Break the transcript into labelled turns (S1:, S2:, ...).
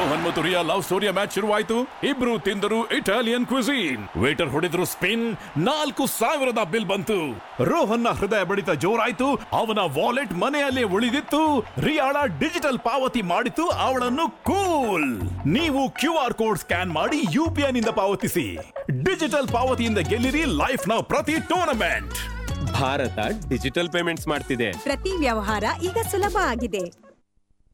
S1: ರೋಹನ್ ಮತ್ತು ರಿಯಾ love ಸ್ಟೋರಿಯ match ಶುರುವಾಯಿತು. ಇಬ್ರು ತಿಂದರು ಇಟಾಲಿಯನ್ ಕ್ವಿಸೀನ್. ವೇಟರ್ ಹೊಡೆದ್ರು ಸ್ಪಿನ್. 4,000 ಬಿಲ್ ಬಂತು. ರೋಹನ್ನ ಹೃದಯ ಬಡಿತ ಜೋರಾಯ್ತು. ಅವನ ವಾಲೆಟ್ ಮನೆಯಲ್ಲೇ ಉಳಿದಿತ್ತು. ರಿಯಾಳ ಡಿಜಿಟಲ್ ಪಾವತಿ ಮಾಡಿತು ಅವಳನ್ನು ಕೂಲ್. ನೀವು QR ಕೋಡ್ ಸ್ಕ್ಯಾನ್ ಮಾಡಿ UPI ನಿಂದ ಪಾವತಿಸಿ. ಡಿಜಿಟಲ್ ಪಾವತಿಯಿಂದ ಗೆಲ್ಲಿರಿ ಲೈಫ್ ನ ಪ್ರತಿ ಟೂರ್ನಮೆಂಟ್.
S2: ಭಾರತ ಡಿಜಿಟಲ್ ಪೇಮೆಂಟ್ಸ್ ಮಾಡ್ತಿದೆ.
S3: ಪ್ರತಿ ವ್ಯವಹಾರ ಈಗ ಸುಲಭ ಆಗಿದೆ.